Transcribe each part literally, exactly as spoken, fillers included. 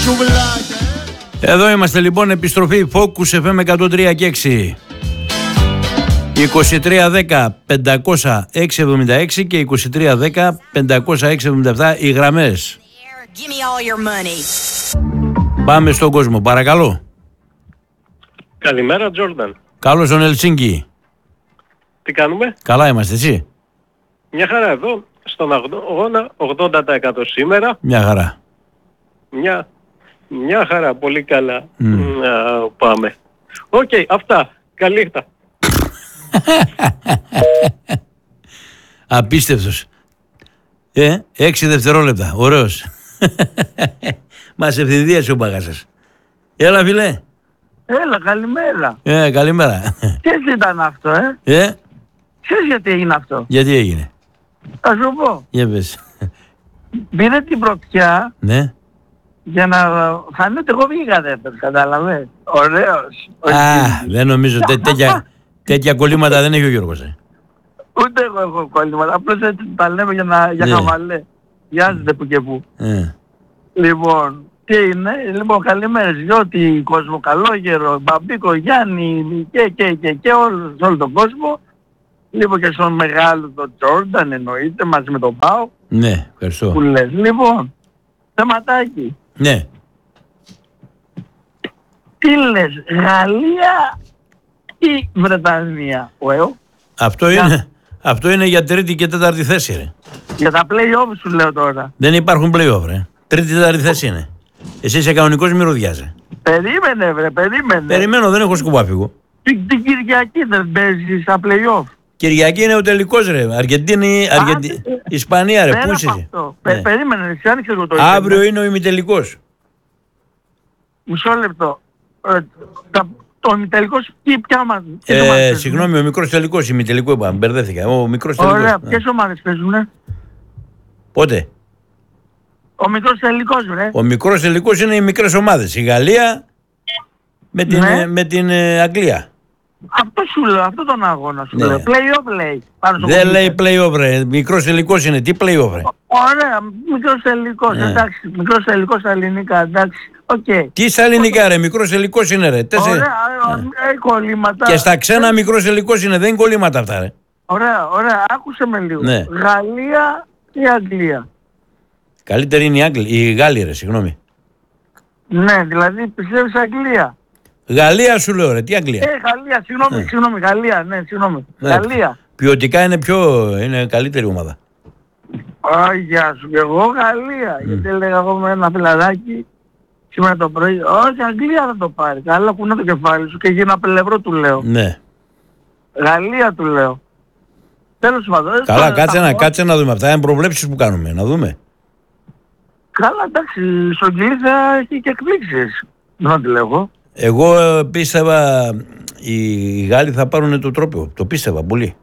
Εδώ είμαστε λοιπόν, επιστροφή Focus εφ εμ εκατόν τρία και έξι. είκοσι τρία δέκα πεντακόσια έξι εβδομήντα έξι και είκοσι τρία δέκα πεντακόσια έξι εβδομήντα επτά οι γραμμές. Πάμε στον κόσμο, παρακαλώ. Καλημέρα, Τζόρνταν. Καλώς τον Ελσίνκι. Τι κάνουμε? Καλά είμαστε, εσύ? Μια χαρά εδώ, στον αγώνα ογδόντα τοις εκατό σήμερα. Μια χαρά. Μια, μια χαρά, πολύ καλά. Mm. Να, πάμε. Οκ, okay, αυτά. Καλή νύχτα. Απίστευτος. Ε, έξι δευτερόλεπτα. Ωραίος. Μας ευθυνδίασε ο μπαγάσας. Έλα φίλε. Έλα, καλημέρα. Ε, καλημέρα. Ξέρεις τι ήταν αυτό, ε? Ε, Ξέρεις γιατί έγινε αυτό? γιατί έγινε? Θα σου πω. Για πες. Πήρε την πρωτιά, Ναι. για να φανεί εγώ βγήκα δεύτερος, κατάλαβες. Ωραίος. Α, δεν νομίζω. Τέ, τέτοια, τέτοια κολλήματα δεν έχει ο Γιώργος. Ε. Ούτε εγώ έχω κόλληματα. Απλώς έτσι τα λέμε για, να, για Ναι. χαβαλέ. Βιάζεται που και που. Ε. Λοιπόν, τι είναι? Λοιπόν, καλημέρες. Γιώτη, κόσμο καλόγερο, Μπαμπίκο, Γιάννη και και και και όλο, όλο τον κόσμο. Λοιπόν και στον μεγάλο τον Τζόρνταν εννοείται, μαζί με τον Πάο. Ναι, ευχαριστώ. Που λες. Λοιπόν, θεματάκι. Ναι. Τι λες, Γαλλία ή Βρετανία? Well, Αυτό είναι, αυτό είναι για τρίτη και τέταρτη θέση, ρε. για τα play-off σου λέω τώρα. Δεν υπάρχουν play-off, ρε. Τρίτη και τέταρτη θέση είναι. Εσύ είσαι κανονικός, μη ρουδιάζε. Περίμενε βρε, περίμενε. Περιμένω, δεν έχω σκοπά φύγω. Την, την Κυριακή δεν παίζει στα play-off. Κυριακή είναι ο τελικός, ρε. Αργεντίνη, Αργεντι... Α, Ισπανία, ρε. Πέρα Πού από είσαι? αυτό. Ναι. Πε, περίμενε, εσύ άνοιξε εγώ το Αύριο ίντερνετ. είναι ο ημιτελικός. Μισό λεπτό. Ε, τα, το ημιτελικός τι ποια μας... ποιες ομάδες Ε, παίζουν? συγγνώμη, ο μικρός τελικός, ημιτελικό είπα, μπερδέθηκα. Ο μικρός τελικός. Ωραία, Ναι. ποιες ομάδες παίζουνε? Πότε? Ο μικρός τελικός ρε. Ο μικρός τελικός είναι οι μικρές ομάδες. Η Γαλλία με την, Ναι. με την ε, Αγγλία. Αυτό σου λέω, αυτό τον αγώνα σου Ναι. λέω. Play-off λέει. Πάνω στο Δεν computer. λέει play-off, ρε. Μικρός τελικός είναι. Τι play-off, ρε? Ωραία, μικρός τελικός, Ναι. εντάξει. Μικρός τελικός στα ελληνικά, εντάξει. Οκ. Τι στα ελληνικά, ρε. Μικρός τελικός είναι, ρε. Τέσσερι... Ωραία, ε, κολλήματα. Και στα ξένα μικρός τελικός είναι. Δεν είναι κολλήματα αυτά, ρε. Ωραία, ωραία, άκουσε με λίγο. Ναι. Γαλλία ή Αγγλία? Καλύτερη είναι η Άγγλοι, η Γάλλοι, ρε. Συγγνώμη. Ναι, δηλαδή πιστεύεις Αγγλία. Γαλλία σου λέω, ρε. Τι Αγγλία? Ε, Γαλλία, συγγνώμη, Ναι. συγγνώμη, Γαλλία, ναι, συγγνώμη. Ναι. Γαλλία. Ποιοτικά είναι πιο. Είναι καλύτερη ομάδα. Α, γεια σου, και εγώ Γαλλία. Γιατί έλεγα εγώ με ένα φιλαράκι σήμερα το πρωί, όχι Αγγλία θα το πάρει. Καλά κουνά το κεφάλι σου και γίνα πλευρό του λέω. Ναι. Γαλλία του λέω. Τέλος πάντων. Καλά, τώρα κάτσε τα να, πω. κάτσε να δούμε. Αυτά είναι προβλέψεις που κάνουμε. Να δούμε. Καλά, εντάξει, στο Γκυλί θα έχει και εκπλήξεις. Δεν τη λέγω. Εγώ ε, πίστευα οι Γάλλοι θα πάρουν το τρόπαιο. Το πίστευα πολύ.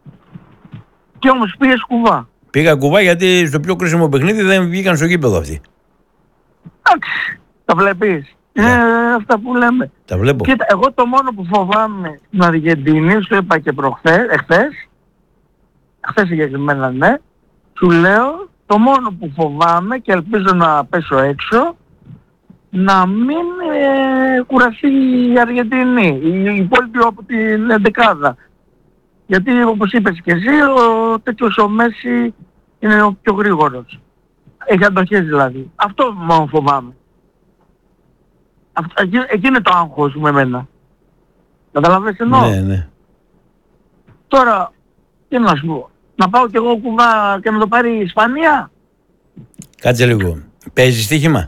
Και όμως πήγε κουβά. Πήγα κουβά γιατί στο πιο κρίσιμο παιχνίδι δεν βγήκαν στο γήπεδο αυτοί. Εντάξει, τα βλέπεις. Ναι. Ε, αυτά που λέμε. Τα βλέπω. Κοίτα, εγώ το μόνο που φοβάμαι στην Αργεντινή, σου είπα και προχθές, εχθές, χθες συγκεκριμένα ναι, σου λέω, το μόνο που φοβάμαι και ελπίζω να πέσω έξω, να μην ε, κουραστεί η Αργεντινή, η υπόλοιπη από την εντεκάδα. Γιατί όπως είπες και εσύ, ο τέτοιος ο Μέση είναι ο πιο γρήγορος. Έχει αντοχές δηλαδή. Αυτό μόνο φοβάμαι. Αυτό, εκεί, εκεί είναι το άγχος μου εμένα. Καταλαβαίνεις εννοώ. Ναι, ναι. Τώρα, τι να σου πω, να πάω κι εγώ κουβά και να το πάρει η Ισπανία. Κάτσε λίγο. Παίζεις στοίχημα?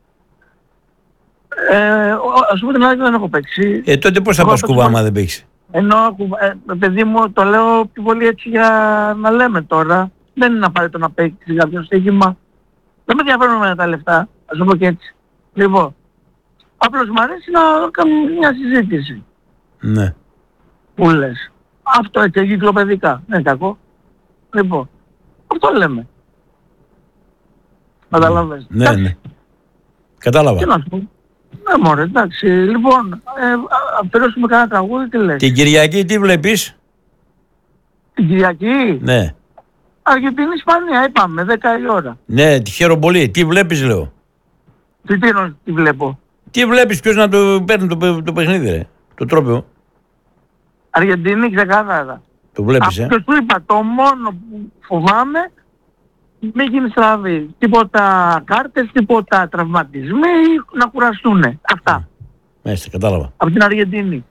Ε, ο- ας πούμε την άλλη δεν έχω παίξει. Ε, τότε πώς θα Εγώ πας θα κουβά σου άμα πω- δεν παίξεις? Ενώ, κουβά- ε, παιδί μου, το λέω πιο πολύ έτσι για να λέμε τώρα. Δεν είναι απαραίτητο να παίξει κάποιο στοίχημα. Δεν με ενδιαφέρουν με τα λεφτά, ας το πω και έτσι. Λοιπόν, απλώς μου αρέσει να κάνουμε μια συζήτηση. Ναι. Που λες. Αυτό έτσι, εγκυκλοπαιδικά. Δεν είναι κακό. Λοιπόν, αυτό λέμε. Καταλαβαίνεις. Ναι, Εντάξει, ναι. Κατάλαβα. τι να σου πω. Ναι μωρέ, εντάξει. Λοιπόν, ε, α- αφιερώσουμε κανένα τραγούδι, τι λες. Την Κυριακή τι βλέπεις? Την Κυριακή, Ναι. Αργεντινή Ισπανία, είπαμε, δέκα η ώρα. Ναι, τη χαίρομαι πολύ. Τι βλέπεις λέω? Τι τι εννοείς, τι βλέπω. Τι βλέπεις, ποιος να το παίρνει το, παι- το παιχνίδι, ρε. Το τρόπαιο. Αργεντινή ξεκάθαρα. Το βλέπεις, ε. Αυτό σου είπα, το μόνο που φοβάμαι μην γίνει στραβή. Τίποτα κάρτες, τίποτα τραυματισμοί ή να κουραστούνε. Αυτά. Μάλιστα, κατάλαβα. Από την Αργεντινή.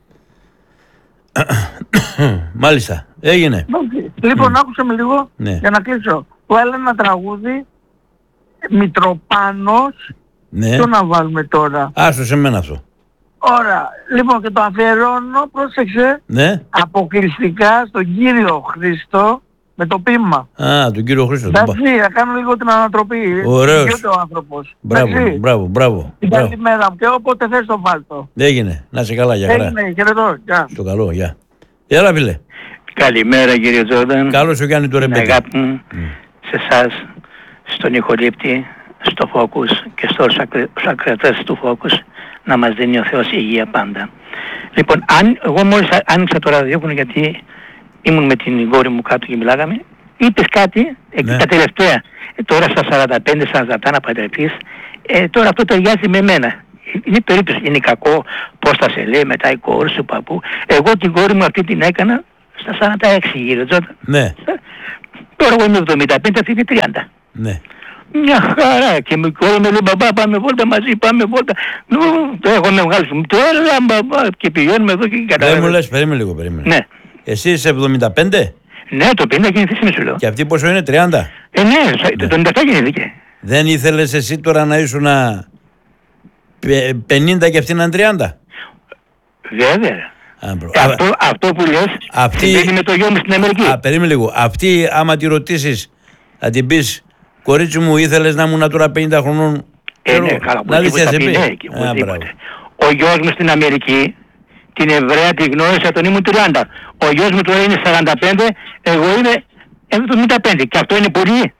Μάλιστα, έγινε. Λοιπόν, άκουσα με λίγο Ναι. για να κλείσω. Του έλα ένα τραγούδι Μητροπάνος. Ναι. Ποιο να βάλουμε τώρα. Άσο σε μένα αυτό. Ωραία. Λοιπόν, και το αφιερώνω, πρόσεξε, Ναι. αποκλειστικά στον κύριο Χρήστο με το πείμα. Α, τον κύριο Χρήστο. τον πα- Εντάξει, να κάνω λίγο την ανατροπή. Ωραίος. Δικαιούται ο άνθρωπος. Μπράβο, Εντάξει. μπράβο, μπράβο. Την μπράβο. καλημέρα μου και όποτε θες το βάλτο. Έγινε. Να σε καλά, για χαρά. Έγινε, χαιρετώ. Γεια. Στο καλό, γεια. Έλα, φίλε. Καλημέρα κύριε Τζόρνταν. Καλώς σου κάνει το Την ρεμπέτη. αγάπη μου σε εσάς, στον ηχολήπτη, στο Focus και στους ακροατές του Focus να μας δίνει ο Θεός υγεία πάντα. Λοιπόν, αν, εγώ μόλις α- άνοιξα το ραδιόφωνο γιατί ήμουν με την κόρη μου κάτω και μιλάγαμε, είπες κάτι, εκεί Ναι. τα τελευταία, ε, τώρα στα σαράντα πέντε σαράντα επτά να παντρευτείς, ε, τώρα αυτό ταιριάζει με μένα. Είναι περίπτωση, είναι κακό πώς θα σε λέει μετά η κόρη σου παππού. Εγώ την κόρη μου αυτή την έκανα στα σαράντα έξι γύρω Τζόρνταν. Ναι, Τώρα εγώ είμαι εβδομήντα πέντε, αυτή είναι τριάντα. ναι. Μια χαρά και με κόρη με λέει μπαμπά πάμε βόλτα μαζί, πάμε βόλτα. Νου, το έχω με βγάλει μου, το έλα μπαμπά και πηγαίνουμε εδώ και Δεν μου καταλαβαίνω. λες, περίμενε λίγο, περίμενε. Ναι, Εσύ είσαι εβδομήντα πέντε ναι το πενήντα γεννηθείς σου λέω. και αυτή πόσο είναι, τριάντα. Ε ναι, σα- το ενενήντα επτά γεννήθηκε. Δεν ήθελες εσύ τώρα να ήσουν πε- πενήντα και αυτή να είναι τριάντα. Βέβαια. Α, μπρο. Ε, Α, Αυτό, αυτό που λες αυτή- συμβαίνει με το γιο μου στην Αμερική. Α, περίμενε λίγο. Αυτή, άμα τη ρωτήσεις, θα την πεις, κορίτσι μου, ήθελες να ήμουν τώρα πενήντα χρονών. Ε, Ξέρω, ναι, καλά, να δεις τι θα σε οπωσδήποτε, πει. ναι, και Α, μπράβο. οπωσδήποτε. Ο γιος μου στην Αμερική, την Εβραία τη γνώρισα όταν ήμουν τριάντα. Ο γιος μου τώρα είναι σαράντα πέντε, εγώ είμαι εβδομήντα πέντε. Και αυτό είναι πολύ.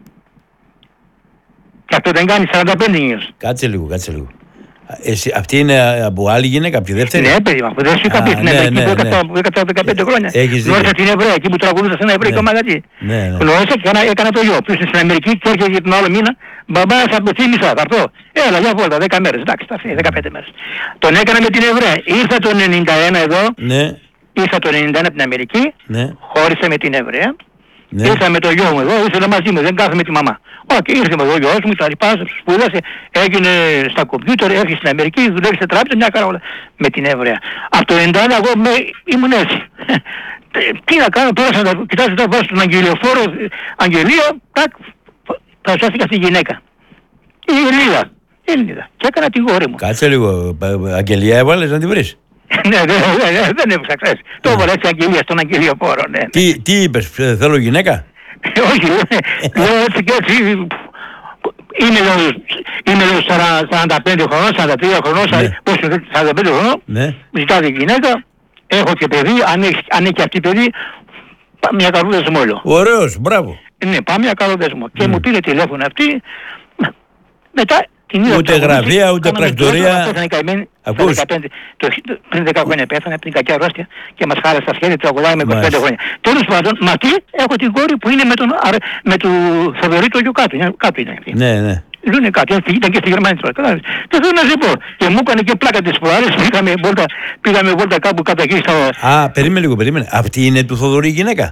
Και αυτό δεν κάνει σαράντα πέντε γιος. Κάτσε λίγο, κάτσε λίγο. Εσύ, αυτή είναι από άλλη γυναίκα, από τη δεύτερη. Ναι, παιδί μου, δεν σου είχα Α, πει στην ναι, Αμερική ναι, που ναι. έκανα δεκαπέντε χρόνια. Έχεις δίκιο. Γνώρισα την Εβραία εκεί που τραγουδούσα σε ένα εβραϊκό Ναι. μαγαζί. Ναι, ναι. Γνώρισα και έκανα, έκανα το γιο. Ποιος είναι στην Αμερική και έρχεται τον άλλο μήνα. Μπαμπά, θα απευθύνησα, θα έρθω. Έλα, για βόλτα, δέκα μέρες. Εντάξει, θα φύγει, δεκαπέντε μέρες. Τον έκανα με την Εβραία. Ήρθα το ενενήντα ένα εδώ, Ναι, ήρθα το ενενήντα ένα από την Αμερική, ναι, χώρισα με την Εβραία. ναι. Ήρθα με το γιο μου εδώ, ήθελα μαζί μου, δεν κάθομαι με τη μαμά. Ω, και ήρθε με το γιος μου, τα λοιπά, σπούδασε, έγινε στα κομπιούτερ, έφυγε στην Αμερική, δουλεύει σε τράπεζα, μια χαρά όλα με την Εβραία. Από το ενενήντα ένα εγώ με, ήμουν έτσι. Τι να κάνω, πέρασα να κοιτάξω τώρα πάω στον αγγελιοφόρο, αγγελία, τάκ, παρουσιάστηκα στη γυναίκα. Η Ελληνίδα, Ελληνίδα. Και έκανα την κόρη μου. Κάτσε λίγο. πα- Αγγελία έβαλες να τη βρεις. Ναι, δεν δεν- δεν έψαξα, ξέρεις. Το έβαλα έτσι αγγελία στον αγγελιοφόρο, ναι. Τι, τι είπες, ε, θέλω γυναίκα. Όχι, λέω έτσι και έτσι. Είμαι λέω, είμαι λέω σαρα- σαράντα πέντε χρονών, σαράντα τρία χρονών, Ναι. πώς είναι, σαράντα πέντε χρονών, Ναι. ζητάτε γυναίκα, έχω και παιδί, αν έχει, αν έχει αυτή παιδί, πάμε μια καρούδα μου όλο. Ωραίος, μπράβο. Ναι, πάμε μια καρούδα μου. Και Ναι. μου πήρε τηλέφωνο αυτή, μετά την είδα. Ούτε τραγουδήσει, γραφεία, ούτε κάναμε πρακτορία. τηλέφωνο, αυτό ήταν η καημένη, στα Ακούς. δεκαπέντε, το, το- πριν δέκα χρόνια πέθανε από την κακιά αρρώστια και μας χάρασε στα σχέδια, τραγουδάει με είκοσι πέντε Μάλιστα. χρόνια. Τέλος πάντων, μα τι, έχω την κόρη που είναι με τον, Αρε- με του Θοδωρή το γιο κάτω, είναι- κάτω είναι αυτή. Ναι, ναι. Λούνε κάτι, έτσι, ήταν και στη Γερμανία τώρα. Κατάλαβες. Και θέλω να σου πω, και μου έκανε και πλάκα τις προάλλες, πήγαμε βόλτα, πήγαμε βόλτα κάπου κάτω εκεί στο, Α, περίμενε λίγο, περίμενε. Αυτή είναι του Θοδωρή η γυναίκα.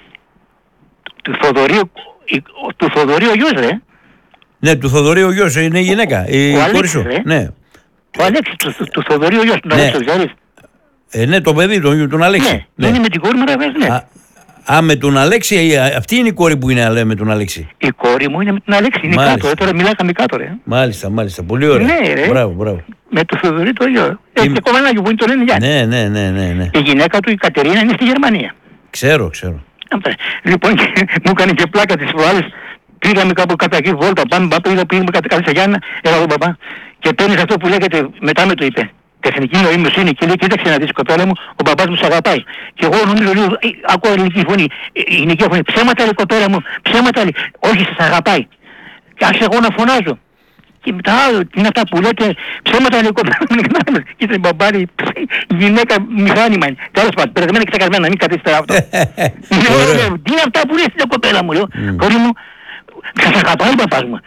του Θοδωρή, η- ο- του Θοδωρή ο γιος ρε, Ναι, του Θοδωρή ο γιος είναι η γυναίκα. Η Ο κόρη Αλέξης, σου. ε. Ναι. ο Αλέξης, του, του, του Θοδωρή ο γιος, τον Ναι. Αλέξη, το ξέρεις. Ε, ναι, το παιδί, τον, τον Αλέξη. Ναι, είναι με την κόρη μου ρε, ναι. Α, α, με τον Αλέξη, ε, αυτή είναι η κόρη που είναι α, με τον Αλέξη. Η κόρη μου είναι με την Αλέξη, είναι Μάλιστα. κάτω, ε, τώρα μιλάγαμε κάτω ρε. Μάλιστα, μάλιστα. Πολύ ωραία. Ναι, ρε. Μπράβο, μπράβο. Με το Θοδωρή το γιο. Έχει Είμαι- και κομμενάκι που είναι το λένε Γιάννη. Ναι, ναι, ναι, ναι, ναι. Η γυναίκα του η Κατερίνα είναι στη Γερμανία. Ξέρω, ξέρω. Αυτά. Λοιπόν, και μου έκανε και πλάκα τις προάλλες. Πήγαμε κάπου κάτω εκεί, βόλτα, πάμε, πάμε, πήγαμε, πήγαμε κάτω κάτω σε Γιάννα, έλα εδώ μπαμπά. Και παίρνεις αυτό που λέγεται, μετά με το είπε, τεχνική νοημοσύνη και λέει, κοίταξε να δεις κοπέλα μου, ο μπαμπάς μου σ' αγαπάει. Και εγώ νομίζω, λέω, «Ε, ακούω ελληνική φωνή, ε, η γυναική φωνή, ψέματα λέει κοπέλα μου, ψέματα λέει, όχι σ' αγαπάει. Και άρχισα εγώ να φωνάζω. Και μετά, άλλο, τι είναι αυτά που λέτε, ψέματα λέει κοπέλα μου, και ήταν μπαμπάρι, η γυναίκα μηχάνημα είναι. Τέλος πάντων, περασμένα και ξεκασμένα, μην κρατήσετε τώρα αυτό. Ωραίο. Λέω, τι είναι αυτά που λες την κοπέλα μου, λέω. Μμ. Κόρη μου, σας αγαπάει ο παπάς μου.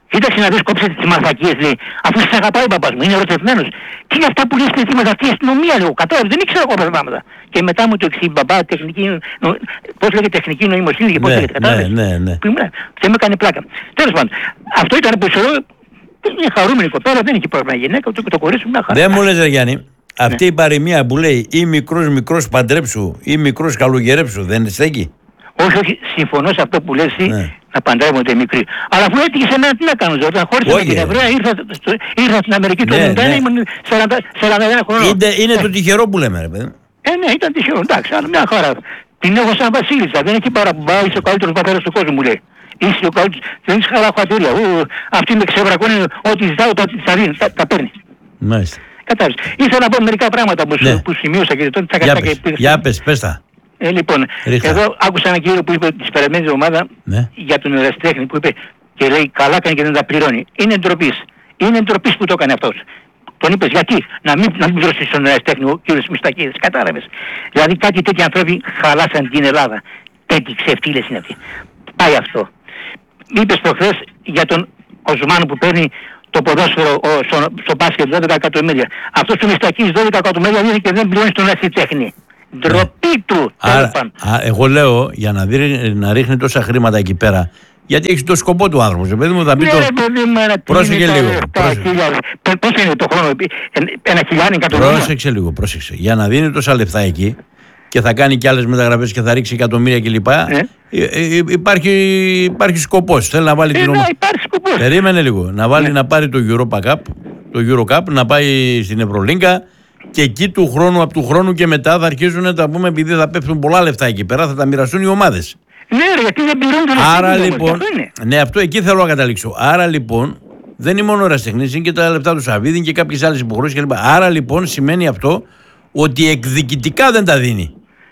Κοίταξε να δεις, κόψε τις μαθακίες, λέει. Αφού σας αγαπάει ο παπάς μου, είναι ερωτευμένος. Τι είναι αυτά που λες στη αυτή η αστυνομία, λέω. Κατάλαβε, δεν ήξερα εγώ αυτά τα πράγματα. Και μετά μου το εξήγησε, μπαμπά, τεχνική, νο, πώς λέγεται, τεχνική νοημοσύνη και πώς Ναι, λέγεται, κατάλαβες. ναι, ναι, ναι. Που ήμουν, και με έκανε πλάκα. Τέλος πάντων, αυτό ήταν που ξέρω, μια χαρούμενη κοπέλα, δεν είχε πρόβλημα γυναίκα, το, το κορίτσι μου μια χαρά. Δεν μου λες, ρε Γιάννη, αυτή η παροιμία που λέει ή μικρός μικρός παντρέψου ή μικρός καλογερέψου, δεν στέκει? Όχι, όχι, συμφωνώ σε αυτό που λες εσύ, Ναι. να παντρεύονται μικροί. Αλλά αφού έτυχε σε μένα, τι να κάνω, ζωή, όταν χώρισα με Όχι, την ε. Εβραία, ήρθα, στο, ήρθα στην Αμερική το Ναι, εβδομήντα ένα, ναι. ήμουν σαράντα, σαράντα ένα χρονών. Είναι, είναι το τυχερό που λέμε, ρε παιδί. Ε, ναι, ήταν τυχερό, εντάξει, αλλά μια χαρά. Την έχω σαν βασίλισσα, δεν έχει παραπουμπά, είσαι ο καλύτερος πατέρας του κόσμου, μου λέει. Είσαι ο καλύτερος, δεν είσαι καλά χατήρια. Αυτή με ξεβρακώνει, ό,τι ζητάω τα, τα δίνει, τα, τα παίρνει. Μάλιστα. Κατάλαβες. Ήθελα να πω μερικά πράγματα που, Ναι. σου, που σημείωσα και τότε τα Για κατάκα πες, πήγα. για πες, πες τα. Ε, λοιπόν, Ρίχτα. εδώ άκουσα έναν κύριο που είπε της περασμένης εβδομάδα Ναι. για τον ερασιτέχνη που είπε και λέει καλά κάνει και δεν τα πληρώνει. Είναι ντροπής. Είναι ντροπής που το έκανε αυτός. Τον είπες γιατί, να μην, να μην δώσεις τον ερασιτέχνη ο κύριος Μιστακίδης, κατάλαβες. Δηλαδή κάτι τέτοιοι άνθρωποι χαλάσαν την Ελλάδα. Τέτοιοι ξεφτύλες είναι αυτοί. Πάει αυτό. Είπες προχθές για τον Οσμάνο που παίρνει το ποδόσφαιρο ο, στο, στο μπάσκετ δώδεκα εκατομμύρια. Αυτός του Μιστακίδης δώδεκα εκατομμύρια δίνει και δεν πληρώνει τον ερασιτέχνη. Ντροπή του. Άρα, α, εγώ λέω για να, δει, να ρίχνει τόσα χρήματα εκεί πέρα, γιατί έχει το σκοπό του άνθρωπου. Παιδί μου, θα πει Ναι, το... ρε παιδί μου, ένα Πρόσεχε τίμη, λίγο, τα πρόσεχε. χιλιάδες. Π- Πώς είναι το χρόνο, ε, ένα χιλιάδι εκατομμύρια. Πρόσεξε λίγο, πρόσεξε. Για να δίνει τόσα λεφτά εκεί και θα κάνει και άλλες μεταγραφές και θα ρίξει εκατομμύρια κλπ. Ναι. Ε, ε, υπάρχει, υπάρχει σκοπός. Θέλει να βάλει Ε, την να ομάδα. υπάρχει σκοπός. Περίμενε λίγο. Να βάλει να πάρει το Europa Cup, το Euro Cup, να πάει στην Ευρωλίγκα και εκεί του χρόνου, από του χρόνου και μετά θα αρχίσουν να τα πούμε, επειδή θα πέφτουν πολλά λεφτά εκεί πέρα, θα τα μοιραστούν οι ομάδες. Ναι, ρε, γιατί δεν πληρώνει τον Άρα ερασιτέχνη, λοιπόν, όμως, αυτό είναι. ναι, αυτό εκεί θέλω να καταλήξω. Άρα λοιπόν, δεν είναι μόνο ο ερασιτέχνης, είναι και τα λεφτά του Σαββίδη και κάποιες άλλες υποχρεώσεις κλπ. Άρα λοιπόν σημαίνει αυτό ότι εκδικητικά δεν τα δίνει.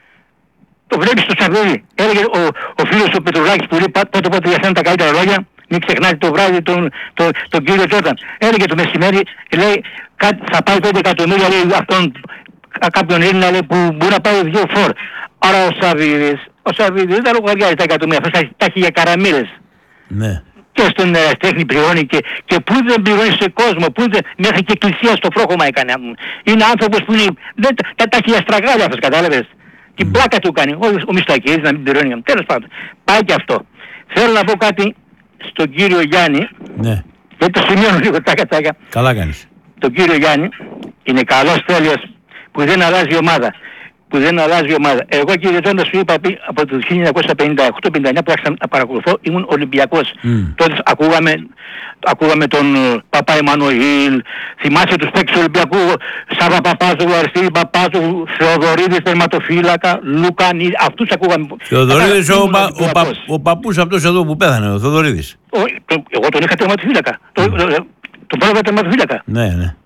Το βλέπεις στο Σαββίδι. Έλεγε ο, ο φίλος ο Πετρουλάκης που λέει πά- πότε πότε για σένα τα καλύτερα λόγια. Μην ξεχνάτε το βράδυ τον, τον, τον κύριο Τζόρταν. Έλεγε το μεσημέρι, λέει, κάτι, θα πάει πέντε εκατομμύρια, λέει, αυτόν, κα- κάποιον Έλληνα, λέει, που μπορεί να πάει δύο φορ. Άρα ο Σαββίδης, ο Σαββίδης δεν τα λογαριάζει τα εκατομμύρια, αυτός τα, τα έχει για καραμίδες. Ναι. Και στον ερασιτέχνη πληρώνει και, και πού δεν πληρώνει σε κόσμο, πού δεν, μέχρι και εκκλησία στο πρόχωμα έκανε. Είναι άνθρωπος που είναι, δεν, τα, τα έχει για στραγάλια αυτός, κατάλαβες. Την πλάκα του κάνει, ο, ο Μιστακίδης να μην πληρώνει. Τέλος πάντων, πάει και αυτό. Θέλω να πω κάτι στον κύριο Γιάννη, Ναι. γιατί το σημειώνω λίγο τάκα τάκα. Καλά κάνεις. Τον κύριο Γιάννη είναι καλός τέλειος που δεν αλλάζει η ομάδα. Που δεν αλλάζει η ομάδα. Εγώ κύριε Τζόντα σου είπα πει, από το χίλια εννιακόσια πενήντα οκτώ πενήντα εννιά που άρχισα να παρακολουθώ ήμουν Ολυμπιακός. Mm. Τότε ακούγαμε, ακούγαμε τον ε, Παπά Εμμανουήλ, θυμάσαι τους παίκτες του Ολυμπιακού, Σάβα Παπάζογλου, Αριστίδη Παπάζογλου, Θεοδωρίδης τερματοφύλακα, Λουκανίδη, αυτούς ακούγαμε. Θεοδωρίδης, ο, Ήμουν πα, ο, πα, Ολυμπιακός. ο παππούς αυτός εδώ που πέθανε, ο Θεοδωρίδης. Ο- το- Εγώ τον είχα τερματοφύλακα. Το- το- Τον πρώτο τερματοφύλακα. Ναι, ναι.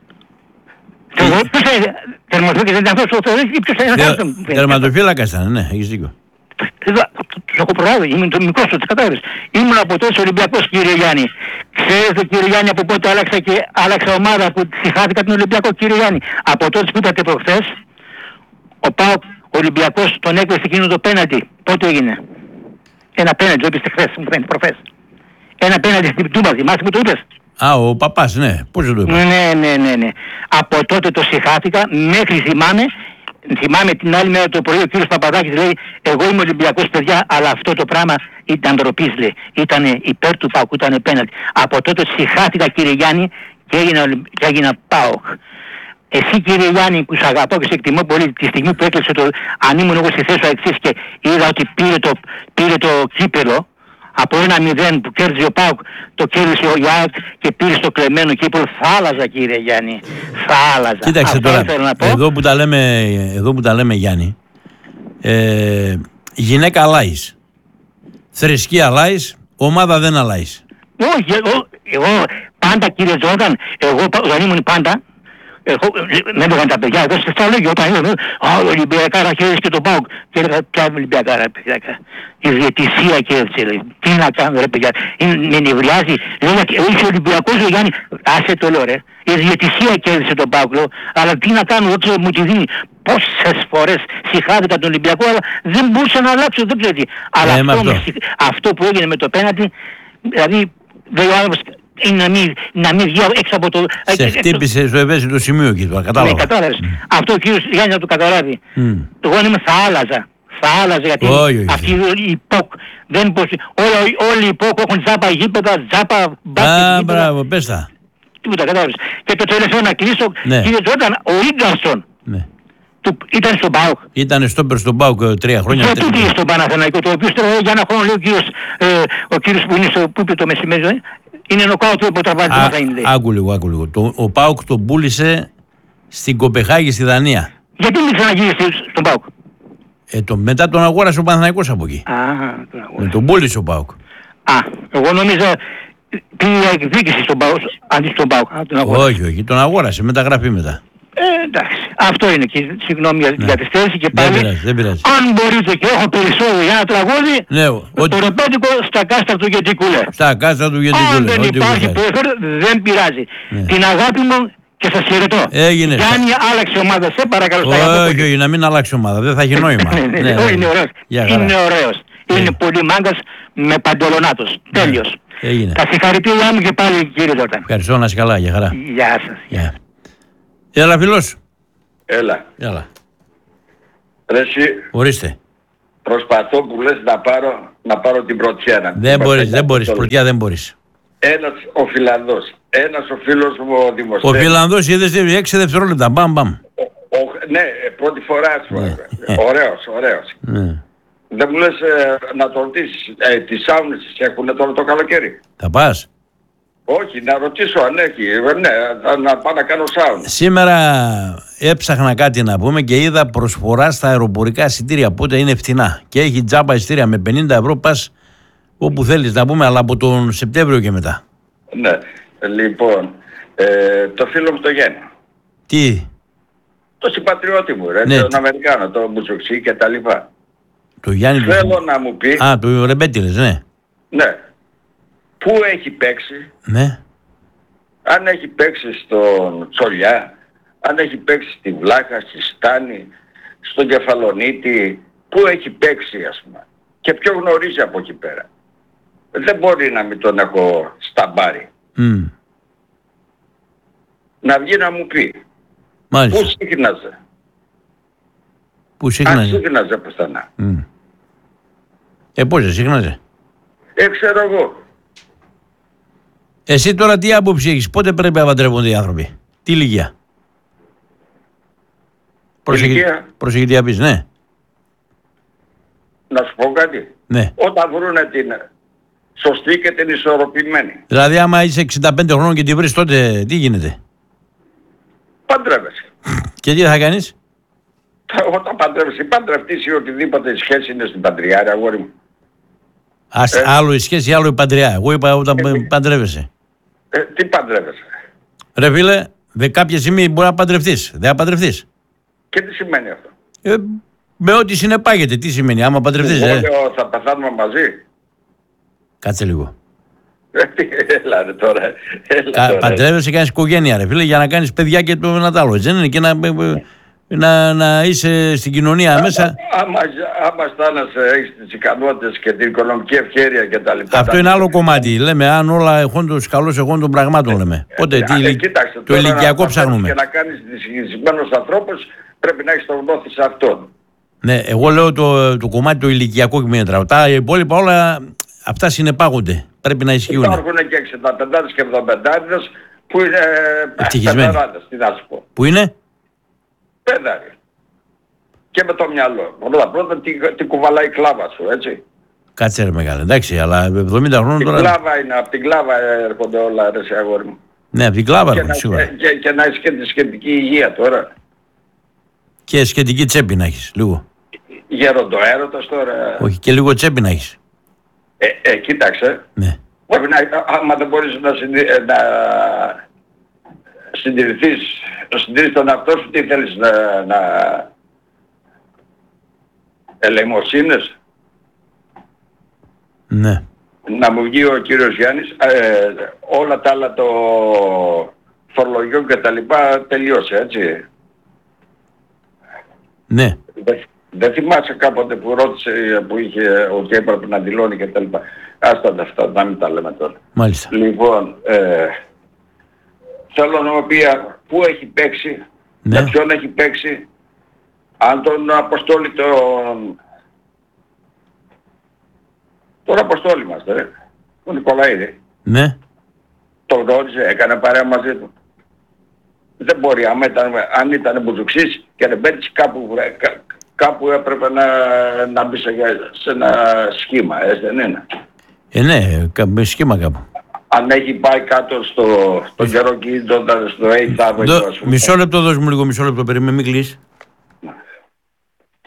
Και εγώ ποιος είναι τερματοφύλακας, δεν ήταν αυτός ο Θεοδωρίδης ή ποιος είναι Θε- αυτός. Τερματοφύλακας ήταν, ναι, έχεις δίκιο. Εδώ, τους έχω προλάβει, ήμουν το μικρός του, κατάλαβες. Ήμουν από τότε Ολυμπιακός κύριε Γιάννη. Ξέρετε κύριε Γιάννη από πότε άλλαξα και άλλαξα ομάδα που συγχάθηκα τον Ολυμπιακό κύριε Γιάννη. Από τότε που είπατε προχθές, ο ΠΑΟΚ Ολυμπιακός τον έκλεισε εκείνο το πέναλτι. Πότε έγινε? Ένα πέναλτι, το είπες χθες, μου φαίνεται προχθές. Ένα πέναλτι στην Τούμπα, θυμάσαι που το είπες? Α, ο παπάς, ναι, πώς δεν το είπα. Ναι, ναι, ναι, ναι. Από τότε το συγχάθηκα, μέχρι θυμάμαι, θυμάμαι την άλλη μέρα το πρωί ο κύριος Παπαδάκης λέει εγώ είμαι Ολυμπιακός παιδιά, αλλά αυτό το πράγμα ήταν ντροπής λέει. Ήταν υπέρ του ΠΑΟΚ, ήταν πέναλτι. Από τότε συγχάθηκα κύριε Γιάννη και έγινα, Ολυμ- και έγινα ΠΑΟΚ. Εσύ κύριε Γιάννη που σε αγαπώ και σε εκτιμώ πολύ τη στιγμή που έκλεισε το, αν ήμουν εγώ στη θέση του εξής και είδα ότι πήρε το, πήρε το κύπελο, από ένα μηδέν που κέρδισε ο ΠΑΟΚ, το κέρδισε ο Ιάκ και πήρε στο κλεμμένο κύπελο. Θα άλλαζα κύριε Γιάννη. Θα άλλαζα. Κοίταξε Αυτό τώρα, ήθελα να πω. εδώ που τα λέμε, εδώ που τα λέμε Γιάννη, ε, γυναίκα αλλάεις, θρησκεία αλλάεις, ομάδα δεν αλλάεις. Όχι, εγώ, εγώ πάντα κύριε Τζόρνταν, εγώ πα- όταν ήμουν πάντα, εγώ, με έλεγαν τα παιδιά εδώ στη Θεσσαλονίκη όταν ήμουν, α, ο Ολυμπιακάρα κέρδισε και τον ΠΑΟΚ. Και έλεγα, ποια Ολυμπιακάρα, παιδιά, η διαιτησία κέρδισε, λέει. Τι να κάνω ρε παιδιά, είναι, με νευριάζει, λέει, είσαι Ολυμπιακός, λέει Γιάννη, άσε το λέω ρε, η διαιτησία κέρδισε τον ΠΑΟΚ, λέω, αλλά τι να κάνω, ό,τι μου τη δίνει. Πόσες φορές συγχάθηκα τον Ολυμπιακό, αλλά δεν μπορούσα να αλλάξω, δεν ξέρω τι. Αλλά Ε, με αυτό, αυτό. με συγ- αυτό που έγινε με το πέναντι, δηλαδή, δεν ο άνθρωπος είναι να μην, να μην βγει έξω από το... Σε χτύπησε στο ευαίσθητο σημείο εκεί, το κατάλαβα. Ναι, κατάλαβες. Mm. Αυτό ο κύριος Γιάννης να το καταλάβει. Mm. Εγώ είμαι θα άλλαζα. Θα άλλαζα γιατί όχι, αυτή η ΠΟΚ δεν μπορεί... Όλοι, όλοι οι ΠΟΚ έχουν τζάπα γήπεδα, τζάπα μπάσκετ. Α, μπράβο, πες τα. Τίποτα, κατάλαβες. Και το τελευταίο να κλείσω, ναι. κύριε Τζόρνταν, ο Ίγκαρσον. Ναι. Του, ήταν στον ΠΑΟΚ. Ήταν στον στον ΠΑΟΚ τρία χρόνια. Γιατί πήγε στον Παναθηναϊκό, το οποίο τώρα για ένα χρόνο λέει ο κύριος, ε, ο κύριος που είναι στο που είπε το μεσημέρι, ε, είναι νοκάουτ από τα βάζια θα είναι. Άκου λίγο, άκου λίγο. Το, ο ΠΑΟΚ τον πούλησε στην Κοπεχάγη στη Δανία. Γιατί μην ξαναγύρισε στον ΠΑΟΚ. Ε, το, μετά τον αγόρασε ο Παναθηναϊκός από εκεί. Α, τον αγόρασε. Με τον πούλησε ο ΠΑΟΚ. Α, εγώ νόμιζα πήγε εκδίκηση στον ΠΑΟΚ, αντί στον ΠΑΟΚ. Όχι, όχι, τον αγόρασε, μεταγραφή μετά. Ε, εντάξει. Αυτό είναι και συγγνώμη για την ναι. καθυστέρηση και πάλι. Δεν πειράζει, δεν πειράζει. Αν μπορείτε και έχω περισσότερο για ένα τραγούδι, ναι, το ότι... ρεπέτικο στα κάστρα του Γεντικούλε. Στα κάστρα του Γεντικούλε. Αν δεν υπάρχει πόθερ, δεν πειράζει. Ναι. Την αγάπη μου και σας χαιρετώ. Έγινε. Γιάννη, άλλαξε ομάδα, σε παρακαλώ. Όχι, όχι, να μην αλλάξει ομάδα, δεν θα έχει νόημα. ναι, ναι, είναι ωραίος. Είναι ωραίος. Είναι πολύ μάγκας με παντελονάτος. Τέλειος. Τα συγχαρητήριά μου και πάλι κύριε Τζόρνταν. Ευχαριστώ, να είσαι καλά, για χαρά. Γεια σας. Έλα, φίλος. Έλα. Έλα. Ρε εσύ. Ορίστε. Προσπαθώ που λες να πάρω, να πάρω την πρωτιά. Δεν μπορείς, δεν μπορείς, πρωτιά δεν μπορείς. Ένας ο Φιλανδός, ένας ο φίλος μου ο Δημοσθένης. Ο Φιλανδός είδες έξι δευτερόλεπτα, μπαμ μπαμ. Ναι, πρώτη φορά σου. Ναι. Ωραίος, ωραίος. Ναι. Δεν μου λες ε, να το ρωτήσεις, ε, τις σάουνες έχουν τώρα το καλοκαίρι. Θα πας. Όχι, να ρωτήσω αν έχει. Ναι, να πάω να κάνω σάουν. Σήμερα έψαχνα κάτι να πούμε και είδα προσφορά στα αεροπορικά εισιτήρια. Πότε είναι φτηνά. Και έχει τζάμπα εισιτήρια με πενήντα ευρώ. Πας όπου θέλεις να πούμε, αλλά από τον Σεπτέμβριο και μετά. Ναι. Λοιπόν, ε, το φίλο μου το Γιάννη. Τι? Το συμπατριώτη μου, ρε, ναι. τον Αμερικάνο, το Μπουτσοξί και τα λοιπά. Το Γιάννη. Θέλω το... να μου πει. Α, το Ρεμπέτιλες, ναι. Ναι. Πού έχει παίξει, ναι. αν έχει παίξει στον Τσολιά, αν έχει παίξει στη Βλάχα, στη Στάνη, στον Κεφαλονίτη, πού έχει παίξει ας πούμε. Και ποιο γνωρίζει από εκεί πέρα. Δεν μπορεί να μην τον έχω στα μπάρι. Mm. Να βγει να μου πει. Μάλιστα. Πού σύγχναζε. Πού σύγχναζε. Αν σύγχναζε πουθενά. Mm. Ε, πώς δεν σύγχναζε. Ε, ξέρω εγώ. Εσύ τώρα τι άποψη έχεις, πότε πρέπει να παντρεύονται οι άνθρωποι, τι ηλικία? Προσεχή τι απείς, ναι. Να σου πω κάτι. Ναι. Όταν βρούνε την σωστή και την ισορροπημένη. Δηλαδή άμα είσαι εξήντα πέντε χρόνων και τη βρεις τότε τι γίνεται? Παντρεύεσαι. Και τι θα κάνεις? Όταν παντρεύεσαι, παντρευτείς ή οτιδήποτε σχέση είναι στην παντριάρια, αγόρι μου. Ας, ε, άλλο η σχέση, άλλο η παντριά. Εγώ είπα όταν ε, παντρεύεσαι. Ε, τι παντρεύεσαι? Ρε φίλε, δε κάποια στιγμή μπορεί να παντρευτείς. Δεν θα παντρευτείς. Και τι σημαίνει αυτό? Ε, με ό,τι συνεπάγεται. Τι σημαίνει, άμα παντρευτείς. Εγώ ε. λέω, θα πεθάνουμε μαζί. Κάτσε λίγο. Έλα ρε τώρα. Έλα Κα, τώρα. Παντρεύεσαι, κάνεις οικογένεια ρε φίλε, για να κάνεις παιδιά και το ένα τ' άλλο. Έτσι δεν είναι? Και να, να, να είσαι στην κοινωνία άμα, μέσα. Άμα, άμα αισθάνεσαι, έχεις τις ικανότητες και την οικονομική ευχέρεια και τα λοιπά. Αυτό είναι άλλο κομμάτι. Λέμε αν όλα έχοντος καλώς έχον των πραγμάτων λέμε. Πότε ε, τι, ε, κοίταξε, το ηλικιακό να, ψάχνουμε. Και να κάνεις δυστυχισμένους ανθρώπους πρέπει να έχεις το γνώθι σε αυτόν. Ναι, εγώ λέω το, το κομμάτι το ηλικιακό και μην τραβά. Τα υπόλοιπα όλα αυτά συνεπάγονται. Πρέπει να ισχύουν. Υπάρχουν και εξήντα πέντε και εβδομήντα που είναι παιδαράδες, τι να σου πω. Που είναι? Παιδάρι. Και με το μυαλό. Πρώτα πρώτα τι, τι κουβαλάει η κλάβα σου, έτσι. Κάτσε ρε μεγάλε, εντάξει, αλλά εβδομήντα χρόνων τώρα... Κλάβα είναι, από την κλάβα έρχονται όλα ρε σε αγόρι μου. Ναι, από την κλάβα έρχονται και, σίγουρα. Και, και, και να έχεις και τη σχετική υγεία τώρα. Και σχετική τσέπη να έχεις, λίγο. Γεροντοέρωτας τώρα. Όχι, και λίγο τσέπη να έχεις. Ε, ε, κοίταξε. Ναι. Πρέπει να, άμα δεν μπορείς να, συνδυ, να συντηρηθείς, να συντηρήσεις τον εαυτό σου, τι θέλεις να... να ελεημοσύνες. Ναι. Να μου βγει ο κύριος Γιάννης, ε, όλα τα άλλα το φορολογικό και τα λοιπά τελειώσε, έτσι. Ναι. Δεν, δεν θυμάσαι κάποτε που ρώτησε, που είχε ότι έπρεπε να δηλώνει και τα λοιπά. Άστα τα αυτά, να μην τα λέμε τώρα. Μάλιστα. Λοιπόν, ε, θέλω να μου πει πού έχει παίξει, Ναι. με ποιον έχει παίξει, αν τον Αποστόλη τον... Τον Αποστόλη μας, ρε. Ο Νικολαίδη. Ναι. Τον γνώριζε, έκανε παρέα μαζί του. Δεν μπορεί, άμα ήταν, αν ήταν μπουζουξής και ρεμπέτης κάπου, κά, κάπου έπρεπε να, να μπει σε, σε ένα σχήμα, έτσι δεν είναι. Ε, ναι, κα- σχήμα κάπου. Αν έχει πάει κάτω στο, στο καιρό κινητώντα στο έιτ ντάμπλιου, Δω- Μισό λεπτό, δώσ' μου λίγο μισό λεπτό, περίμενε, μην κλείσει.